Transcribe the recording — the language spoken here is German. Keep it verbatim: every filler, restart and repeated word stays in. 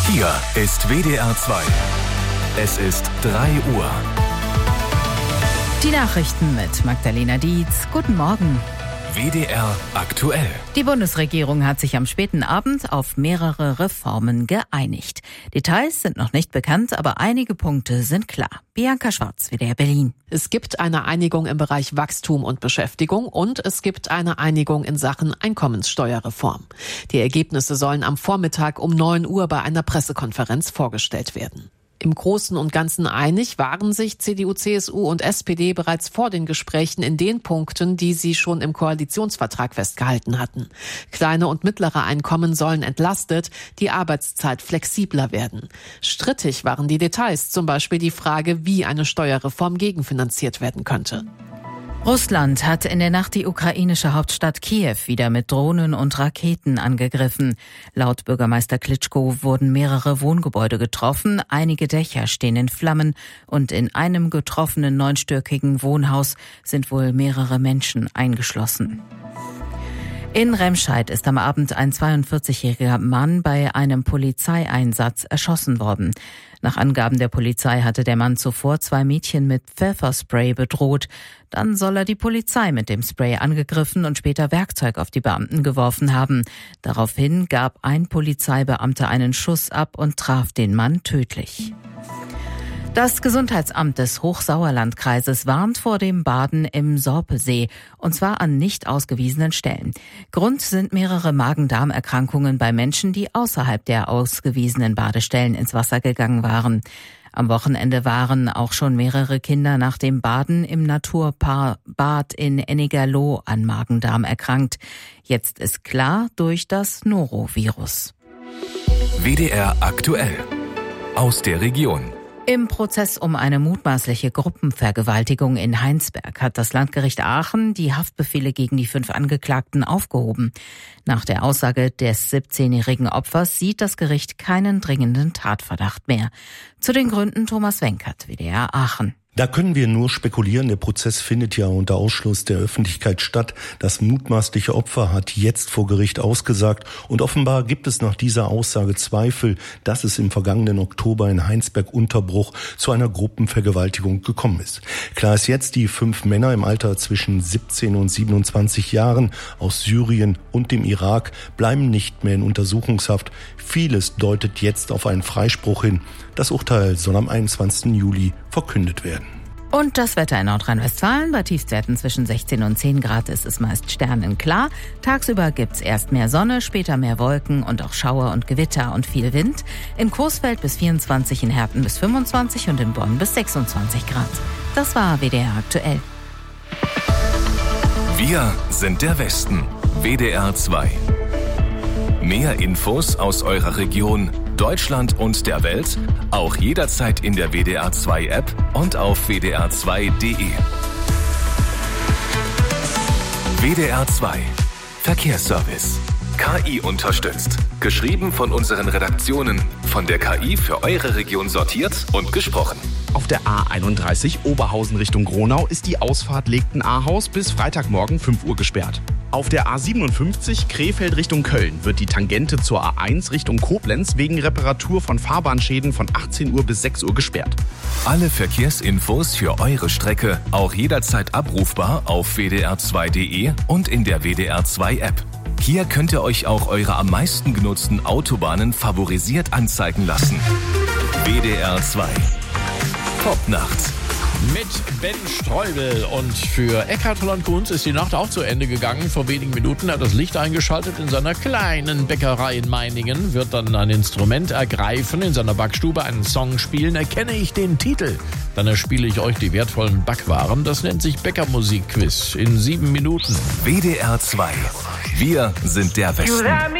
Hier ist W D R zwei. Es ist drei Uhr. Die Nachrichten mit Magdalena Dietz. Guten Morgen. W D R aktuell. Die Bundesregierung hat sich am späten Abend auf mehrere Reformen geeinigt. Details sind noch nicht bekannt, aber einige Punkte sind klar. Bianca Schwarz, W D R Berlin. Es gibt eine Einigung im Bereich Wachstum und Beschäftigung und es gibt eine Einigung in Sachen Einkommenssteuerreform. Die Ergebnisse sollen am Vormittag um neun Uhr bei einer Pressekonferenz vorgestellt werden. Im Großen und Ganzen einig waren sich C D U, C S U und S P D bereits vor den Gesprächen in den Punkten, die sie schon im Koalitionsvertrag festgehalten hatten. Kleine und mittlere Einkommen sollen entlastet, die Arbeitszeit flexibler werden. Strittig waren die Details, zum Beispiel die Frage, wie eine Steuerreform gegenfinanziert werden könnte. Russland hat in der Nacht die ukrainische Hauptstadt Kiew wieder mit Drohnen und Raketen angegriffen. Laut Bürgermeister Klitschko wurden mehrere Wohngebäude getroffen, einige Dächer stehen in Flammen und in einem getroffenen neunstöckigen Wohnhaus sind wohl mehrere Menschen eingeschlossen. In Remscheid ist am Abend ein zweiundvierzigjähriger Mann bei einem Polizeieinsatz erschossen worden. Nach Angaben der Polizei hatte der Mann zuvor zwei Mädchen mit Pfefferspray bedroht. Dann soll er die Polizei mit dem Spray angegriffen und später Werkzeug auf die Beamten geworfen haben. Daraufhin gab ein Polizeibeamter einen Schuss ab und traf den Mann tödlich. Das Gesundheitsamt des Hochsauerlandkreises warnt vor dem Baden im Sorpesee, und zwar an nicht ausgewiesenen Stellen. Grund sind mehrere Magen-Darm-Erkrankungen bei Menschen, die außerhalb der ausgewiesenen Badestellen ins Wasser gegangen waren. Am Wochenende waren auch schon mehrere Kinder nach dem Baden im Naturbad in Ennigerloh an Magen-Darm erkrankt. Jetzt ist klar, durch das Norovirus. W D R aktuell. Aus der Region. Im Prozess um eine mutmaßliche Gruppenvergewaltigung in Heinsberg hat das Landgericht Aachen die Haftbefehle gegen die fünf Angeklagten aufgehoben. Nach der Aussage des siebzehnjährigen Opfers sieht das Gericht keinen dringenden Tatverdacht mehr. Zu den Gründen Thomas Wenkert, W D R Aachen. Da können wir nur spekulieren. Der Prozess findet ja unter Ausschluss der Öffentlichkeit statt. Das mutmaßliche Opfer hat jetzt vor Gericht ausgesagt. Und offenbar gibt es nach dieser Aussage Zweifel, dass es im vergangenen Oktober in Heinsberg-Unterbruch zu einer Gruppenvergewaltigung gekommen ist. Klar ist jetzt, die fünf Männer im Alter zwischen siebzehn und siebenundzwanzig Jahren aus Syrien und dem Irak bleiben nicht mehr in Untersuchungshaft. Vieles deutet jetzt auf einen Freispruch hin. Das Urteil soll am einundzwanzigsten Juli verkündet werden. Und das Wetter in Nordrhein-Westfalen. Bei Tiefstwerten zwischen sechzehn und zehn Grad ist es meist sternenklar. Tagsüber gibt's erst mehr Sonne, später mehr Wolken und auch Schauer und Gewitter und viel Wind. In Coesfeld bis vierundzwanzig, in Herten bis fünfundzwanzig und in Bonn bis sechsundzwanzig Grad. Das war W D R aktuell. Wir sind der Westen. W D R zwei. Mehr Infos aus eurer Region, Deutschland und der Welt, auch jederzeit in der W D R zwei App und auf w d r zwei punkt d e. W D R zwei Verkehrsservice. K I unterstützt. Geschrieben von unseren Redaktionen. Von der K I für eure Region sortiert und gesprochen. Auf der A einunddreißig Oberhausen Richtung Gronau ist die Ausfahrt Legten-Ahaus bis Freitagmorgen fünf Uhr gesperrt. Auf der A siebenundfünfzig Krefeld Richtung Köln wird die Tangente zur A eins Richtung Koblenz wegen Reparatur von Fahrbahnschäden von achtzehn Uhr bis sechs Uhr gesperrt. Alle Verkehrsinfos für eure Strecke auch jederzeit abrufbar auf w d r zwei punkt d e und in der W D R zwei App. Hier könnt ihr euch auch eure am meisten genutzten Autobahnen favorisiert anzeigen lassen. W D R zwei. Top-Nacht. Mit Ben Streubel. Und für Eckhard Holland Kunz ist die Nacht auch zu Ende gegangen. Vor wenigen Minuten hat das Licht eingeschaltet in seiner kleinen Bäckerei in Meiningen. Wird dann ein Instrument ergreifen, in seiner Backstube einen Song spielen. Erkenne ich den Titel, dann erspiele ich euch die wertvollen Backwaren. Das nennt sich Bäckermusik-Quiz in sieben Minuten. W D R zwei. Wir sind der Westen.